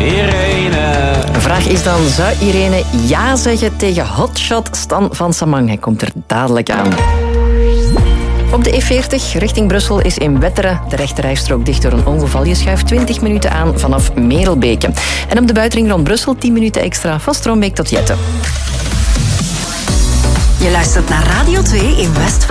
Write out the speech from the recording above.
Irene. De vraag is dan, zou Irene ja zeggen tegen hotshot Stan van Samang? Hij komt er dadelijk aan. Op de E40 richting Brussel is in Wetteren de rechterrijstrook dicht door een ongeval. Je schuift 20 minuten aan vanaf Merelbeke. En op de buitenring rond Brussel 10 minuten extra van Stroombeek tot Jette. Je luistert naar Radio 2 in West